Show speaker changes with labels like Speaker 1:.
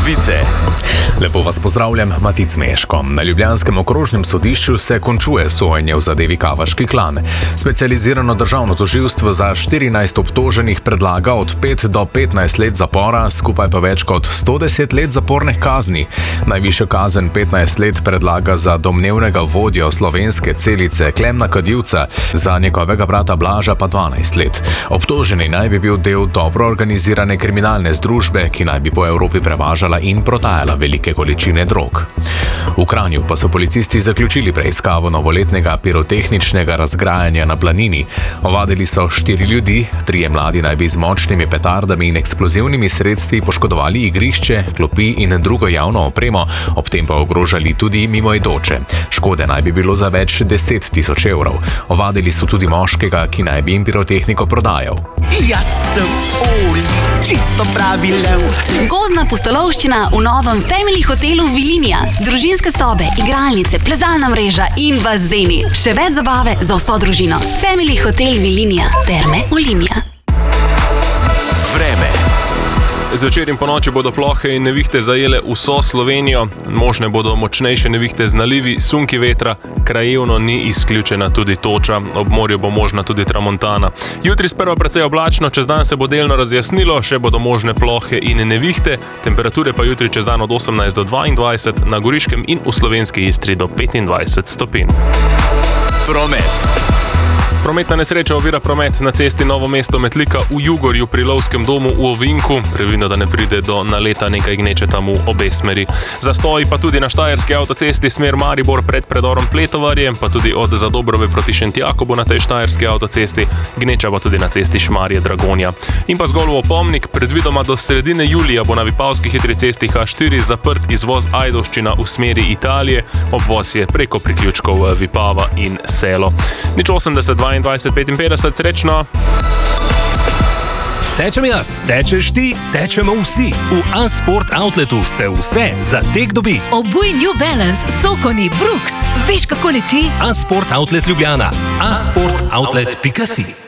Speaker 1: Novice.
Speaker 2: Lepo vas pozdravljam, Matic Meško. Na ljubljanskem okrožnem sodišču se končuje sojenje v zadevi Kavaški klan. Specializirano državno tožilstvo za 14 obtoženih predlaga od 5 do 15 let zapora, skupaj pa več kot 110 let zapornih kazni. Najvišjo kazen 15 let predlaga za domnevnega vodjo slovenske celice Klemna Kadivca, za njegovega brata Blaža pa 12 let. Obtoženi naj bi bil del dobro organizirane kriminalne združbe, ki naj bi po Evropi prevažala in prodajala velike količine drog. V Kranju pa so policisti zaključili preiskavo novoletnega pirotehničnega razgrajanja na Planini. Ovadili so 4 ljudi, 3 mladi naj bi z močnimi petardami in eksplozivnimi sredstvi poškodovali igrišče, klopi in drugo javno opremo, ob tem pa ogrožali tudi mimoidoče. Škode naj bi bilo za več 10 tisoč evrov. Ovadili so tudi moškega, ki naj bi jim pirotehniko prodajal.
Speaker 3: Jaz sem Oli, čisto pravi lev.
Speaker 4: Gozdna pustolovščina v novem Family hotelu Vilinija. Družinske sobe, igralnice, plezalna mreža in bazeni. Še več zabave za vso družino. Family hotel Vilinija. Terme Olimia.
Speaker 1: Vreme.
Speaker 5: Zvečer in ponoči bodo plohe in nevihte zajele vso Slovenijo. Možne bodo močnejše nevihte z nalivi, sunki vetra, krajevno ni izključena tudi toča. Ob morju bo možna tudi tramontana. Jutri sprva precej oblačno, čez dan se bo delno razjasnilo, še bodo možne plohe in nevihte. Temperature pa jutri čez dan od 18 do 22, na Goriškem in v slovenski Istri do 25 stopinj.
Speaker 1: Promet.
Speaker 5: Prometna nesreča ovira promet na cesti Novo mesto-Metlika v Jugorju pri Lovskem domu v Ovinku. Previdno, da ne pride do naleta nekaj gneče tam v obe smeri. Zastoji pa tudi na Štajerski avtocesti smer Maribor pred predorom Pletovarje, pa tudi od Zadobrove proti Šentjakobu na tej Štajerski avtocesti, gneča pa tudi na cesti Šmarje-Dragonja. In pa zgolj v opomnik, predvidoma do sredine julija bo na Vipavski hitri cesti H4 zaprt izvoz Ajdovščina v smeri Italije, obvoz je preko priključkov Vipava in Selo. Nič 80 22 55, srečno!
Speaker 6: Tečem jaz, tečeš ti, tečemo vsi. V A-Sport Outletu se vse za tek dobi.
Speaker 7: Obuj New Balance, Sokoni, Brooks. Veš, kako leti?
Speaker 6: A-Sport Outlet Ljubljana. asportoutlet.si